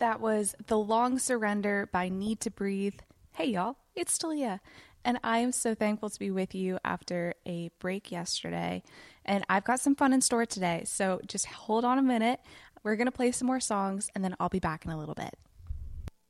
That was The Long Surrender by Need to Breathe. Hey, y'all, it's Talia, and I am so thankful to be with you after a break yesterday. And I've got some fun in store today, so just hold on a minute. We're going to play some more songs, and then I'll be back in a little bit.